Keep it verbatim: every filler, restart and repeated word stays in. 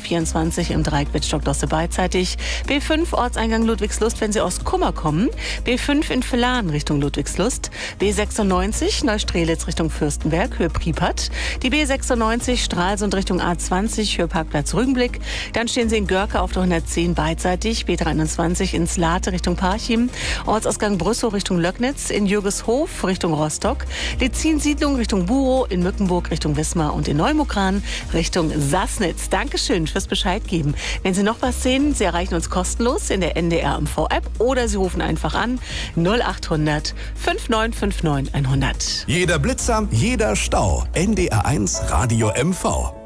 vierundzwanzig im Dreieck Wittstock-Dosse beidseitig. B fünf Ortseingang Ludwigslust, wenn Sie aus Kummer kommen. B fünf in Villaren Richtung Ludwigslust. B sechsundneunzig Neustrelitz Richtung Fürstenberg, Höhe Priepert. Die B sechsundneunzig Stralsund Richtung A zwanzig, Höhe Parkplatz Rügenblick. Dann stehen Sie in Görke auf der hundertzehn beidseitig. B dreiundzwanzig ins Late Richtung Parchim. Ortsausgang Brüssow Richtung Löcknitz. In Jürgeshof Richtung Rostock. Lezin-Siedlung Richtung Burow. In Mückenburg Richtung Wismar und in Neumukran Richtung Sassnitz. Dankeschön fürs Bescheid geben. Wenn Sie noch was sehen, Sie erreichen uns kostenlos in der N D R M V-App oder Sie rufen einfach an null achthundert fünf neun fünf neun hundert. Jeder Blitzer, jeder Stau. N D R eins Radio M V.